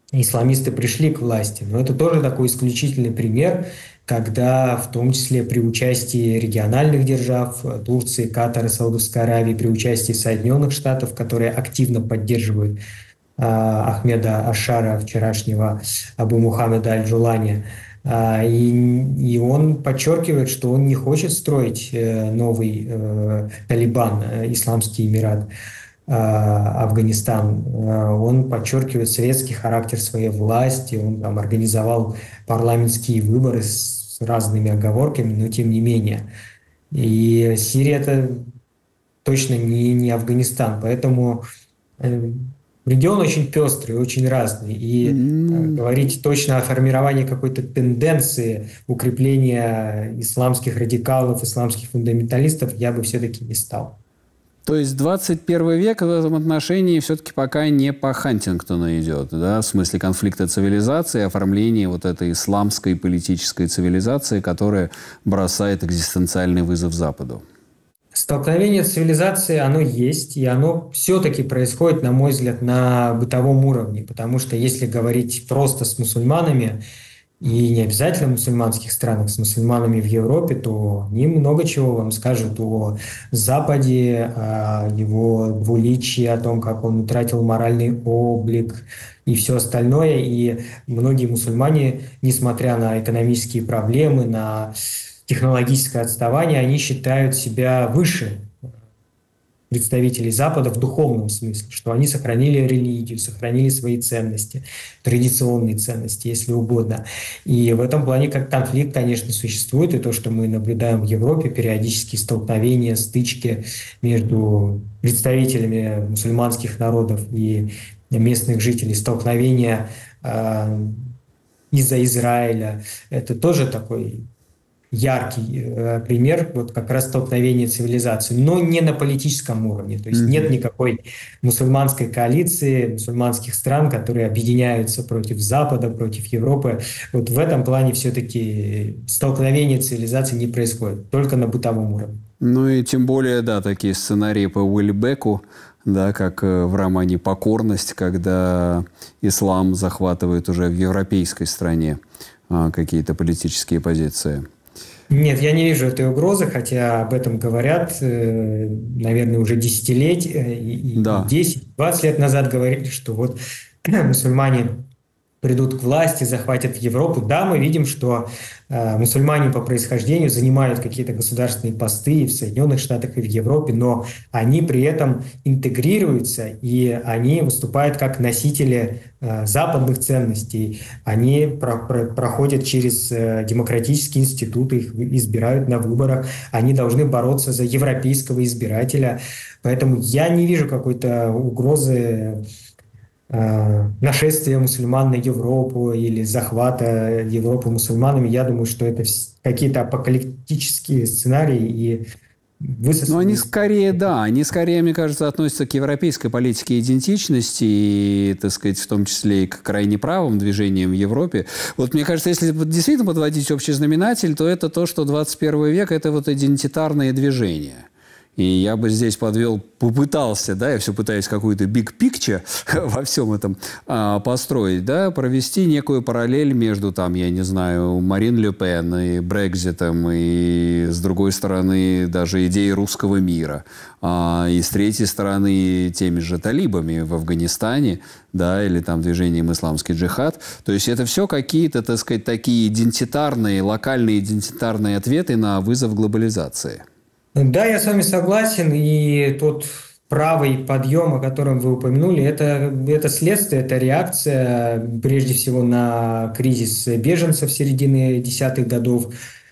исламисты пришли к власти. Но это тоже такой исключительный пример, когда в том числе при участии региональных держав, Турции, Катара, Саудовской Аравии, при участии Соединенных Штатов, которые активно поддерживают Ахмеда Ашара, вчерашнего Абу Мухаммеда Аль-Джулани. И он подчеркивает, что он не хочет строить новый Талибан, Исламский Эмират, Афганистан. Он подчеркивает советский характер своей власти, он там организовал парламентские выборы с разными оговорками, но тем не менее. И Сирия это точно не Афганистан, поэтому регион очень пестрый, очень разный. И М, говорить точно о формировании какой-то тенденции укрепления исламских радикалов, исламских фундаменталистов я бы все-таки не стал. То есть 21 век в этом отношении все-таки пока не по Хантингтону идет, да, в смысле конфликта цивилизации, оформления вот этой исламской политической цивилизации, которая бросает экзистенциальный вызов Западу. Столкновение цивилизации, оно есть, и оно все-таки происходит, на мой взгляд, на бытовом уровне, потому что если говорить просто с мусульманами, и не обязательно в мусульманских странах, с мусульманами в Европе, то они много чего вам скажут о Западе, о его двуличии, о том, как он утратил моральный облик и все остальное. И многие мусульмане, несмотря на экономические проблемы, на технологическое отставание, они считают себя выше представителей Запада в духовном смысле, что они сохранили религию, сохранили свои ценности, традиционные ценности, если угодно. И в этом плане как конфликт, конечно, существует, и то, что мы наблюдаем в Европе, периодические столкновения, стычки между представителями мусульманских народов и местных жителей, столкновения из-за Израиля, это тоже такой яркий пример вот как раз столкновения цивилизаций, но не на политическом уровне. То есть нет Мгм. никакой мусульманской коалиции, мусульманских стран, которые объединяются против Запада, против Европы. Вот в этом плане все-таки столкновение цивилизаций не происходит, только на бытовом уровне. Ну и тем более, да, такие сценарии по Уиллибеку, да, как в романе «Покорность», когда ислам захватывает уже в европейской стране какие-то политические позиции. Нет, я не вижу этой угрозы, хотя об этом говорят, наверное, уже десятилетия, и Да. 10-20 лет назад говорили, что вот мусульмане придут к власти, захватят Европу. Да, мы видим, что мусульмане по происхождению занимают какие-то государственные посты и в Соединенных Штатах, и в Европе, но они при этом интегрируются, и они выступают как носители западных ценностей. Они проходят через демократические институты, их избирают на выборах, они должны бороться за европейского избирателя. Поэтому я не вижу какой-то угрозы нашествия мусульман на Европу или захвата Европы мусульманами, я думаю, что это какие-то апокалиптические сценарии и Но высосаны они из... скорее, да, они скорее, мне кажется, относятся к европейской политике идентичности и, так сказать, в том числе и к крайне правым движениям в Европе. Вот мне кажется, если действительно подводить общий знаменатель, то это то, что 21 век – это вот идентитарные движения. И я бы здесь попытался, да, я все пытаюсь какую-то big picture во всем этом построить, да, провести некую параллель между, там, я не знаю, Марин Ле Пен и Брекситом, и, с другой стороны, даже идеей русского мира, и с третьей стороны, теми же талибами в Афганистане, да, или там движением «Исламский джихад». То есть это все какие-то, так сказать, такие идентитарные, локальные идентитарные ответы на вызов глобализации. Да, я с вами согласен, и тот правый подъем, о котором вы упомянули, это следствие, это реакция прежде всего на кризис беженцев середины десятых годов,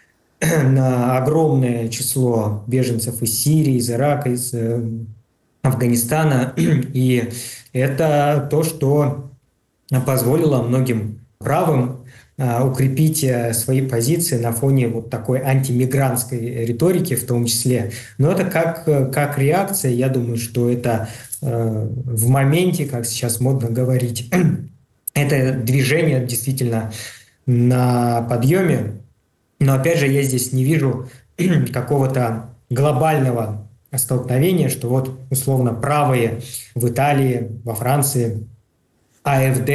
на огромное число беженцев из Сирии, из Ирака, из Афганистана. И это то, что позволило многим правым укрепить свои позиции на фоне вот такой антимигрантской риторики в том числе. Но это как реакция, я думаю, что это в моменте, как сейчас модно говорить, это движение действительно на подъеме. Но опять же, я здесь не вижу какого-то глобального столкновения, что вот условно правые в Италии, во Франции, АФД